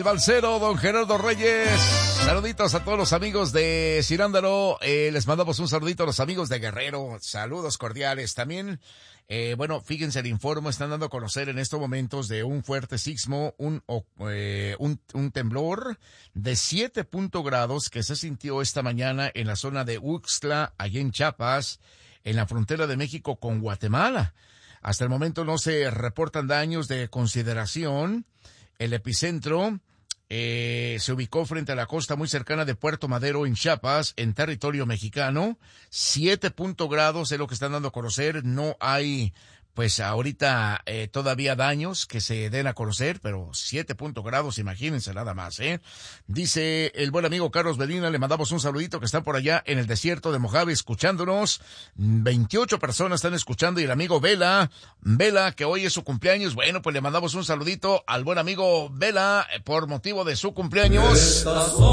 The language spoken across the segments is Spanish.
balsero, don Gerardo Reyes. Saluditos a todos los amigos de Cirándaro. Les mandamos un saludito a los amigos de Guerrero. Saludos cordiales. También, bueno, fíjense el informe. Están dando a conocer en estos momentos de un fuerte sismo, un temblor de 7 grados que se sintió esta mañana en la zona de Uxtla, allá en Chiapas, en la frontera de México con Guatemala. Hasta el momento no se reportan daños de consideración. El epicentro se ubicó frente a la costa muy cercana de Puerto Madero, en Chiapas, en territorio mexicano. 7 grados es lo que están dando a conocer. No hay, pues ahorita todavía daños que se den a conocer, pero 7 grados, imagínense nada más, Dice el buen amigo Carlos Medina, le mandamos un saludito, que están por allá en el desierto de Mojave escuchándonos. 28 personas están escuchando, y el amigo Vela, que hoy es su cumpleaños. Bueno, pues le mandamos un saludito al buen amigo Vela por motivo de su cumpleaños.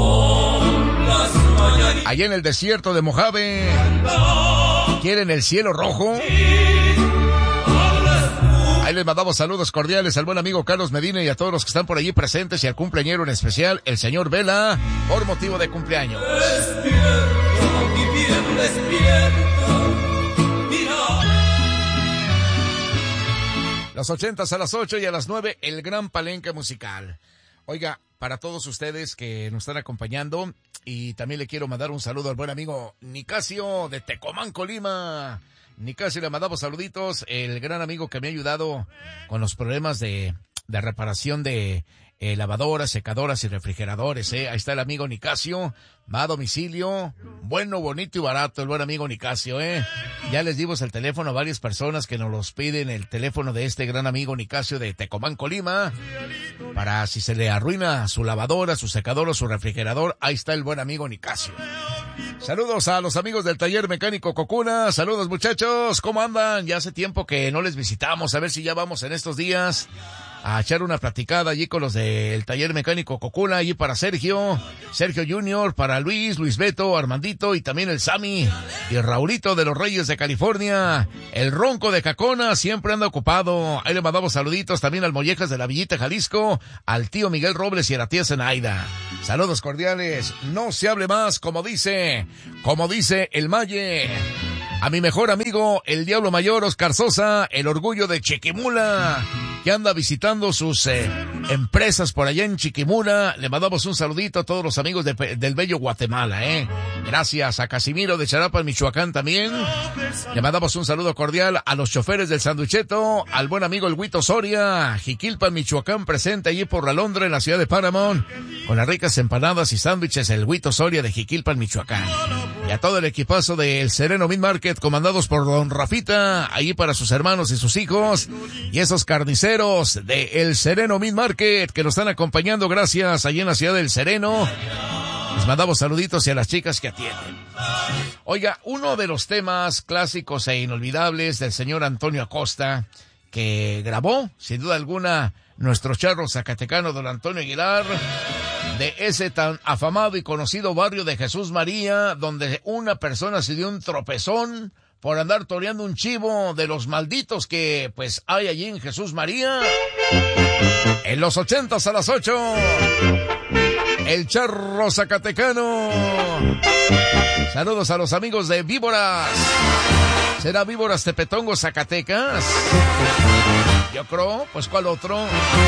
Allá en el desierto de Mojave, ¿quieren el cielo rojo? Ahí les mandamos saludos cordiales al buen amigo Carlos Medina y a todos los que están por allí presentes, y al cumpleañero en especial, el señor Vela, por motivo de cumpleaños. Despierta, mi bien, despierta, mira. Los 80s a las 8 y a las 9, el gran palenque musical. Oiga, para todos ustedes que nos están acompañando, y también le quiero mandar un saludo al buen amigo Nicasio de Tecomán, Colima. Nicasio, le mandamos saluditos, el gran amigo que me ha ayudado con los problemas de reparación de lavadoras, secadoras y refrigeradores, Ahí está el amigo Nicasio, va a domicilio, bueno, bonito y barato, el buen amigo Nicasio, Ya les dimos el teléfono a varias personas que nos los piden, el teléfono de este gran amigo Nicasio de Tecomán, Colima, para si se le arruina su lavadora, su secador o su refrigerador, ahí está el buen amigo Nicasio. Saludos a los amigos del taller mecánico Cocuna, saludos muchachos, ¿cómo andan? Ya hace tiempo que no les visitamos, a ver si ya vamos en estos días a echar una platicada allí con los del taller mecánico Cocuna, allí para Sergio Junior, para Luis Beto, Armandito, y también el Sammy y el Raulito de los Reyes de California. El Ronco de Cacona siempre anda ocupado. Ahí le mandamos saluditos también al Mollejas de la Villita, Jalisco, al tío Miguel Robles y a la tía Zenaida. Saludos cordiales. No se hable más, como dice el Maye. A mi mejor amigo, el Diablo Mayor, Oscar Sosa, el orgullo de Chiquimula, que anda visitando sus empresas por allá en Chiquimula. Le mandamos un saludito a todos los amigos del bello Guatemala, Gracias a Casimiro de Charapan, Michoacán también. Le mandamos un saludo cordial a los choferes del Sanducheto, al buen amigo el Huito Soria, Jiquilpan, Michoacán, presente allí por la Londra en la ciudad de Paramount, con las ricas empanadas y sándwiches, el Huito Soria de Jiquilpan, Michoacán. Y a todo el equipazo del Sereno Meat Market, comandados por don Rafita, allí para sus hermanos y sus hijos, y esos carniceros de El Sereno Meat Market que nos están acompañando, gracias, allí en la ciudad del Sereno. Les mandamos saluditos y a las chicas que atienden. Oiga, uno de los temas clásicos e inolvidables del señor Antonio Acosta, que grabó, sin duda alguna, nuestro charro zacatecano don Antonio Aguilar, de ese tan afamado y conocido barrio de Jesús María, donde una persona se dio un tropezón por andar toreando un chivo de los malditos que pues hay allí en Jesús María. En los 80s a las 8, el charro zacatecano. Saludos a los amigos de Víboras. ¿Será Víboras Tepetongo, Zacatecas? Yo creo, pues ¿cuál otro?